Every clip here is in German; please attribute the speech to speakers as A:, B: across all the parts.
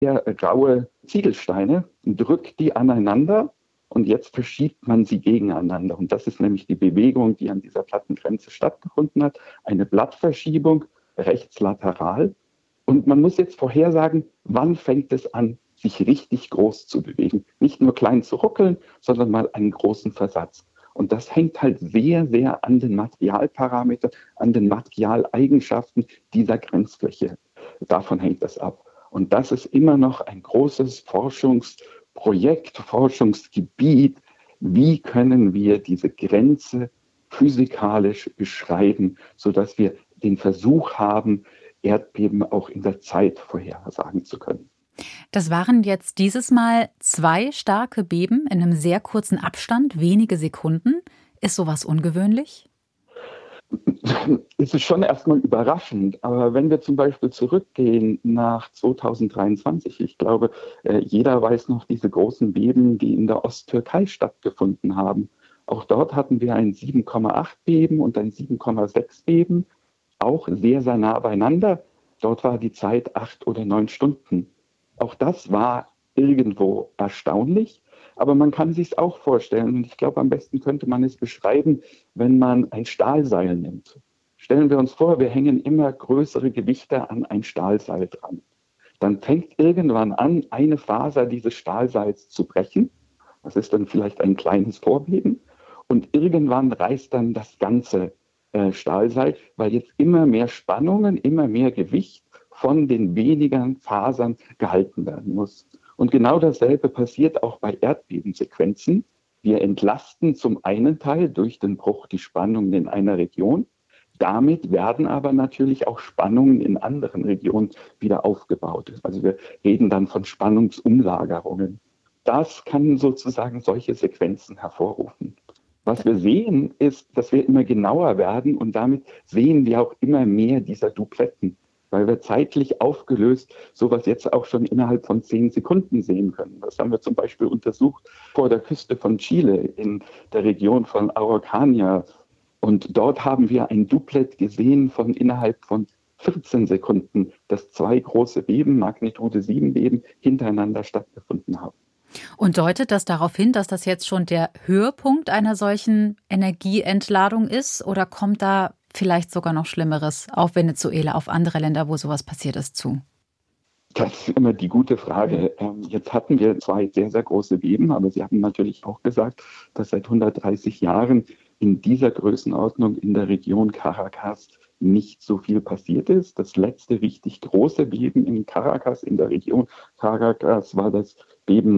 A: graue Ziegelsteine, drückt die aneinander und jetzt verschiebt man sie gegeneinander. Und das ist nämlich die Bewegung, die an dieser Plattengrenze stattgefunden hat. Eine Blattverschiebung rechtslateral. Und man muss jetzt vorhersagen, wann fängt es an, sich richtig groß zu bewegen. Nicht nur klein zu ruckeln, sondern mal einen großen Versatz. Und das hängt halt sehr, sehr an den Materialparametern, an den Materialeigenschaften dieser Grenzfläche. Davon hängt das ab. Und das ist immer noch ein großes Forschungsprojekt, Forschungsgebiet. Wie können wir diese Grenze physikalisch beschreiben, sodass wir den Versuch haben, Erdbeben auch in der Zeit vorhersagen zu können.
B: Das waren jetzt dieses Mal 2 starke Beben in einem sehr kurzen Abstand, wenige Sekunden. Ist sowas ungewöhnlich?
A: Es ist schon erstmal überraschend, aber wenn wir zum Beispiel zurückgehen nach 2023, ich glaube, jeder weiß noch diese großen Beben, die in der Osttürkei stattgefunden haben. Auch dort hatten wir ein 7,8 Beben und ein 7,6 Beben, auch sehr, sehr nah beieinander. Dort war die Zeit 8 oder 9 Stunden. Auch das war irgendwo erstaunlich, aber man kann sich es auch vorstellen. Und ich glaube, am besten könnte man es beschreiben, wenn man ein Stahlseil nimmt. Stellen wir uns vor, wir hängen immer größere Gewichte an ein Stahlseil dran. Dann fängt irgendwann an, eine Faser dieses Stahlseils zu brechen. Das ist dann vielleicht ein kleines Vorbeben. Und irgendwann reißt dann das ganze Stahlseil, weil jetzt immer mehr Spannungen, immer mehr Gewicht von den wenigen Fasern gehalten werden muss. Und genau dasselbe passiert auch bei Erdbebensequenzen. Wir entlasten zum einen Teil durch den Bruch die Spannungen in einer Region. Damit werden aber natürlich auch Spannungen in anderen Regionen wieder aufgebaut. Also wir reden dann von Spannungsumlagerungen. Das kann sozusagen solche Sequenzen hervorrufen. Was wir sehen, ist, dass wir immer genauer werden und damit sehen wir auch immer mehr dieser Dupletten, weil wir zeitlich aufgelöst sowas jetzt auch schon innerhalb von 10 Sekunden sehen können. Das haben wir zum Beispiel untersucht vor der Küste von Chile in der Region von Araucanía. Und dort haben wir ein Duplett gesehen von innerhalb von 14 Sekunden, dass 2 große Beben, Magnitude 7 Beben, hintereinander stattgefunden haben.
B: Und deutet das darauf hin, dass das jetzt schon der Höhepunkt einer solchen Energieentladung ist? Oder kommt da vielleicht sogar noch Schlimmeres auf Venezuela, auf andere Länder, wo sowas passiert ist, zu?
A: Das ist immer die gute Frage. Jetzt hatten wir 2 sehr, sehr große Beben, aber Sie haben natürlich auch gesagt, dass seit 130 Jahren in dieser Größenordnung in der Region Caracas nicht so viel passiert ist. Das letzte richtig große Beben in Caracas, in der Region Caracas, war das Beben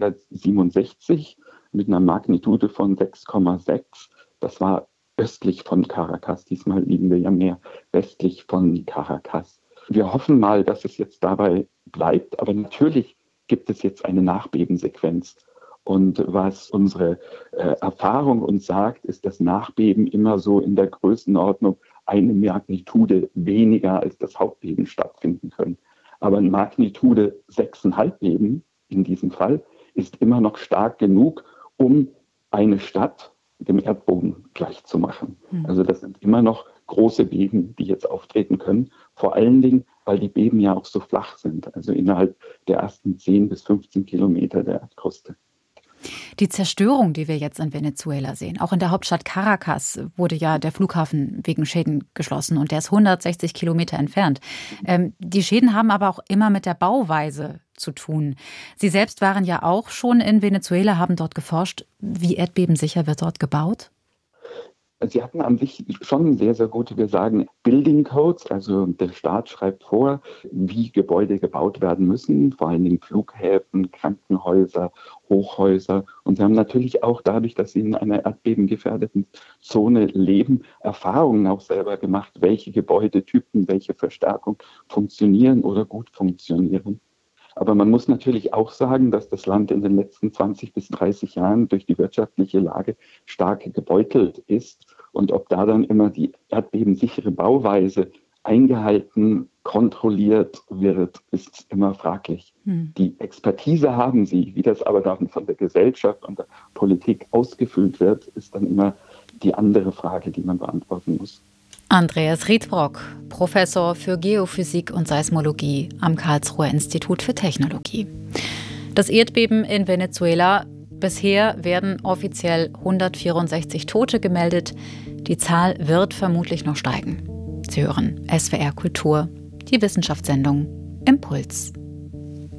A: 1967 mit einer Magnitude von 6,6. Das war östlich von Caracas. Diesmal liegen wir ja mehr westlich von Caracas. Wir hoffen mal, dass es jetzt dabei bleibt, aber natürlich gibt es jetzt eine Nachbebensequenz. Und was unsere Erfahrung uns sagt, ist, dass Nachbeben immer so in der Größenordnung eine Magnitude weniger als das Hauptbeben stattfinden können. Aber eine Magnitude 6,5 Beben in diesem Fall ist immer noch stark genug, um eine Stadt dem Erdboden gleichzumachen. Also das sind immer noch große Beben, die jetzt auftreten können. Vor allen Dingen, weil die Beben ja auch so flach sind, also innerhalb der ersten 10 bis 15 Kilometer der Erdkruste.
B: Die Zerstörung, die wir jetzt in Venezuela sehen, auch in der Hauptstadt Caracas wurde ja der Flughafen wegen Schäden geschlossen und der ist 160 Kilometer entfernt. Die Schäden haben aber auch immer mit der Bauweise zu tun. Sie selbst waren ja auch schon in Venezuela, haben dort geforscht. Wie erdbebensicher wird dort gebaut?
A: Sie hatten an sich schon sehr, sehr gute, wir sagen, Building Codes. Also der Staat schreibt vor, wie Gebäude gebaut werden müssen, vor allen Dingen Flughäfen, Krankenhäuser, Hochhäuser. Und sie haben natürlich auch dadurch, dass sie in einer erdbebengefährdeten Zone leben, Erfahrungen auch selber gemacht, welche Gebäudetypen, welche Verstärkung funktionieren oder gut funktionieren. Aber man muss natürlich auch sagen, dass das Land in den letzten 20 bis 30 Jahren durch die wirtschaftliche Lage stark gebeutelt ist. Und ob da dann immer die erdbebensichere Bauweise eingehalten, kontrolliert wird, ist immer fraglich. Die Expertise haben sie, wie das aber dann von der Gesellschaft und der Politik ausgefüllt wird, ist dann immer die andere Frage, die man beantworten muss.
B: Andreas Rietbrock, Professor für Geophysik und Seismologie am Karlsruher Institut für Technologie. Das Erdbeben in Venezuela. Bisher werden offiziell 164 Tote gemeldet. Die Zahl wird vermutlich noch steigen. Sie hören SWR Kultur, die Wissenschaftssendung Impuls.